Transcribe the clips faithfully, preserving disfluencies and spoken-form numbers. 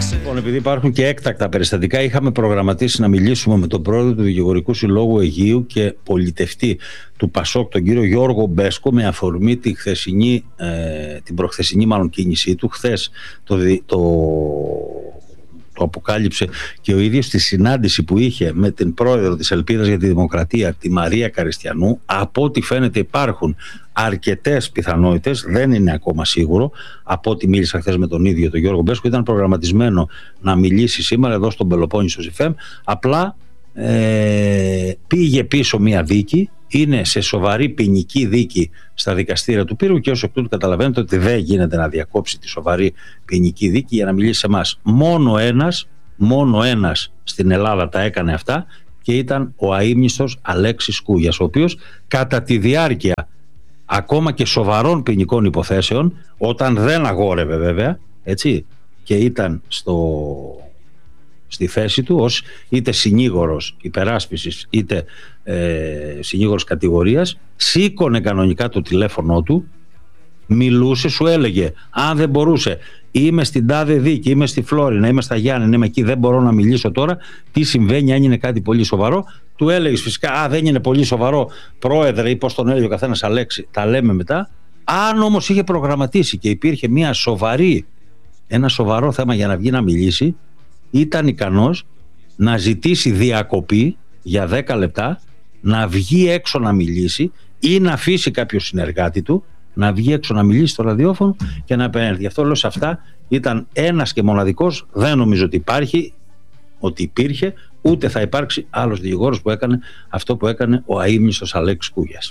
Λοιπόν, επειδή υπάρχουν και έκτακτα περιστατικά, είχαμε προγραμματίσει να μιλήσουμε με τον πρόεδρο του Δικηγορικού Συλλόγου Αιγείου και πολιτευτή του Πασόκ, τον κύριο Γιώργο Μπέσκο, με αφορμή τη χθεσινή, ε, την προχθεσινή μάλλον κίνησή του. Χθες το, το, το αποκάλυψε και ο ίδιος στη συνάντηση που είχε με την πρόεδρο της Ελπίδας για τη Δημοκρατία, τη Μαρία Καριστιανού. Από ό,τι φαίνεται υπάρχουν αρκετές πιθανότητες, δεν είναι ακόμα σίγουρο. Από ό,τι μίλησα χθες με τον ίδιο τον Γιώργο Μπέσκο, ήταν προγραμματισμένο να μιλήσει σήμερα εδώ στον Πελοπόννησο Ζι Εφ Εμ. Απλά ε, πήγε πίσω μια δίκη, είναι σε σοβαρή ποινική δίκη στα δικαστήρια του Πύρου και ως εκ τούτου καταλαβαίνετε ότι δεν γίνεται να διακόψει τη σοβαρή ποινική δίκη για να μιλήσει σε εμάς. Μόνο ένας, μόνο ένας στην Ελλάδα τα έκανε αυτά και ήταν ο αείμνηστος Αλέξης Κούγιας, ο οποίος κατά τη διάρκεια ακόμα και σοβαρών ποινικών υποθέσεων, όταν δεν αγόρευε βέβαια, έτσι, και ήταν στο, στη θέση του ως είτε συνήγορος υπεράσπισης είτε ε, συνήγορος κατηγορίας, σήκωνε κανονικά το τηλέφωνο του, μιλούσε, σου έλεγε αν δεν μπορούσε, είμαι στην τάδε δίκη, είμαι στη Φλόρινα, είμαι στα Γιάννη, είμαι εκεί, δεν μπορώ να μιλήσω τώρα, τι συμβαίνει, αν είναι κάτι πολύ σοβαρό. Του έλεγες φυσικά, α, δεν είναι πολύ σοβαρό, πρόεδρε, ή πώς τον έλεγε ο καθένας, Αλέξη, τα λέμε μετά. Αν όμως είχε προγραμματίσει και υπήρχε μια σοβαρή, ένα σοβαρό θέμα για να βγει να μιλήσει, ήταν ικανός να ζητήσει διακοπή για δέκα λεπτά, να βγει έξω να μιλήσει ή να αφήσει κάποιο συνεργάτη του να βγει έξω να μιλήσει στο ραδιόφωνο και να επανέλθει. Γι' αυτό λέω σε αυτά ήταν ένας και μοναδικός, δεν νομίζω ότι υπάρχει, ότι υπήρχε, ούτε θα υπάρξει άλλος δικηγόρος που έκανε αυτό που έκανε ο αείμνηστος Αλέξης Κούγιας.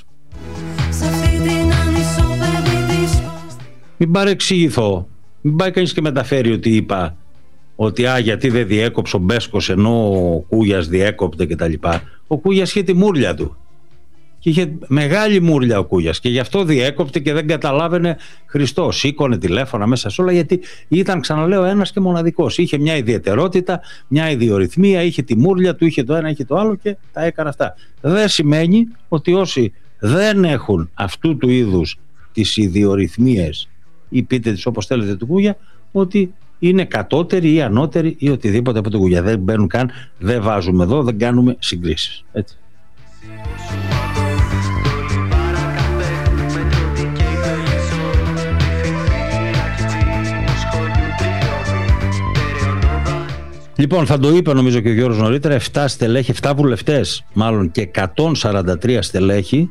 Μην παρεξηγηθώ, μην πάει κανείς και μεταφέρει ότι είπα ότι α, γιατί δεν διέκοψε ο Μπέσκος ενώ ο Κούγιας διέκοπτε κτλ. Ο Κούγιας είχε τη μούρλια του. Και είχε μεγάλη μούρλια ο Κούγιας και γι' αυτό διέκοπτε και δεν καταλάβαινε Χριστό. Σήκωνε τηλέφωνα μέσα σε όλα, γιατί ήταν, ξαναλέω, ένας και μοναδικός. Είχε μια ιδιαιτερότητα, μια ιδιορυθμία, είχε τη μούρλια του, είχε το ένα, είχε το άλλο και τα έκανε αυτά. Δεν σημαίνει ότι όσοι δεν έχουν αυτού του είδους τις ιδιορυθμίες ή πείτε τις όπως θέλετε του Κούγια, ότι είναι κατώτεροι ή ανώτεροι ή οτιδήποτε από τον Κούγια. Δεν μπαίνουν καν, δεν βάζουμε εδώ, δεν κάνουμε συγκρίσεις. Έτσι. Λοιπόν, θα το είπε νομίζω και ο Γιώργος νωρίτερα, επτά στελέχη, επτά βουλευτές μάλλον και εκατόν σαράντα τρία στελέχη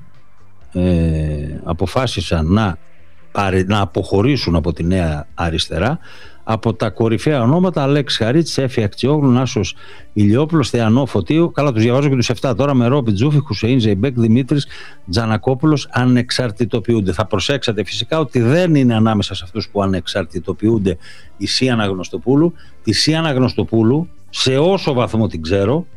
ε, αποφάσισαν να, να αποχωρήσουν από τη Νέα Αριστερά. Από τα κορυφαία ονόματα, Αλέξη Χαρίτση, Έφη Ακτιόγλου, Νάσος Ηλιόπουλος, Θεανό Φωτίου. Καλά, τους διαβάζω και τους επτά τώρα, με Ρόπι Τζούφη, Χουσεΐν Ζεϊμπέκ, Δημήτρης Τζανακόπουλος, ανεξαρτητοποιούνται. Θα προσέξατε φυσικά ότι δεν είναι ανάμεσα σε αυτούς που ανεξαρτητοποιούνται η Σία Αναγνωστοπούλου. Τη Σία Αναγνωστοπούλου, σε όσο βαθμό την ξέρω,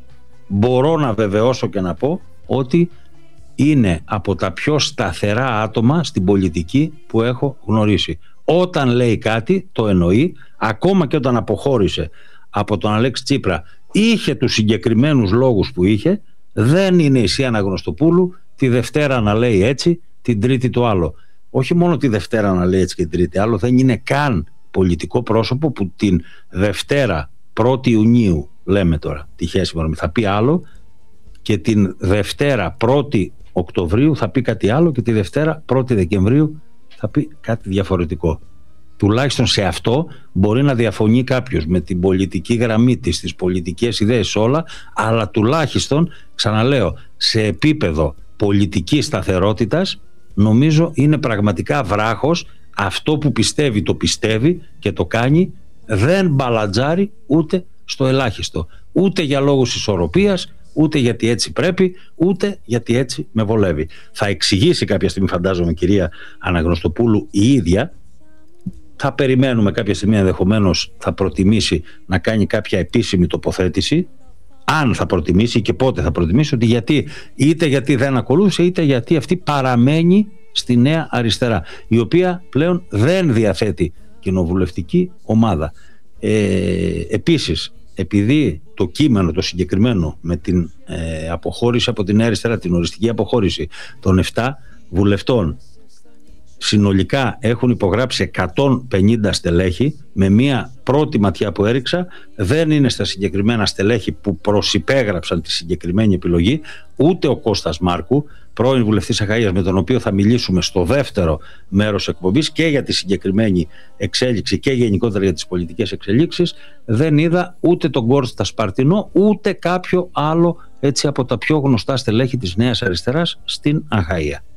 μπορώ να βεβαιώσω και να πω ότι είναι από τα πιο σταθερά άτομα στην πολιτική που έχω γνωρίσει. Όταν λέει κάτι το εννοεί, ακόμα και όταν αποχώρησε από τον Αλέξη Τσίπρα, είχε τους συγκεκριμένους λόγους που είχε. Δεν είναι η Σία Αναγνωστοπούλου τη Δευτέρα να λέει έτσι, την Τρίτη το άλλο. Όχι μόνο τη Δευτέρα να λέει έτσι και την Τρίτη άλλο, δεν είναι καν πολιτικό πρόσωπο που την Δευτέρα πρώτη Ιουνίου, λέμε τώρα τυχαία σήμερα, θα πει άλλο, και την Δευτέρα πρώτη Οκτωβρίου θα πει κάτι άλλο και τη Δευτέρα πρώτη Δεκεμβρίου θα πει κάτι διαφορετικό. Τουλάχιστον σε αυτό μπορεί να διαφωνεί κάποιος με την πολιτική γραμμή της, τις πολιτικές ιδέες όλα, αλλά τουλάχιστον, ξαναλέω, σε επίπεδο πολιτικής σταθερότητας νομίζω είναι πραγματικά βράχος. Αυτό που πιστεύει το πιστεύει και το κάνει, δεν μπαλατζάρει ούτε στο ελάχιστο, ούτε για λόγους ισορροπίας, ούτε γιατί έτσι πρέπει, ούτε γιατί έτσι με βολεύει. Θα εξηγήσει κάποια στιγμή, φαντάζομαι, κυρία Αναγνωστοπούλου η ίδια. Θα περιμένουμε κάποια στιγμή, ενδεχομένως θα προτιμήσει να κάνει κάποια επίσημη τοποθέτηση, αν θα προτιμήσει και πότε θα προτιμήσει, ότι γιατί, είτε γιατί δεν ακολούθησε, είτε γιατί αυτή παραμένει στη Νέα Αριστερά, η οποία πλέον δεν διαθέτει κοινοβουλευτική ομάδα. Ε, επίσης, επειδή το κείμενο το συγκεκριμένο με την ε, αποχώρηση από την Νέα Αριστερά, την οριστική αποχώρηση των επτά βουλευτών, συνολικά έχουν υπογράψει εκατόν πενήντα στελέχη. Με μία πρώτη ματιά που έριξα, δεν είναι στα συγκεκριμένα στελέχη που προσυπέγραψαν τη συγκεκριμένη επιλογή ούτε ο Κώστας Μάρκου, πρώην βουλευτής Αχαΐας, με τον οποίο θα μιλήσουμε στο δεύτερο μέρος εκπομπής και για τη συγκεκριμένη εξέλιξη και γενικότερα για τις πολιτικές εξελίξεις. Δεν είδα ούτε τον Κώστα Σπαρτινό ούτε κάποιο άλλο έτσι από τα πιο γνωστά στελέχη της Νέας Αριστεράς στην Αχαΐα.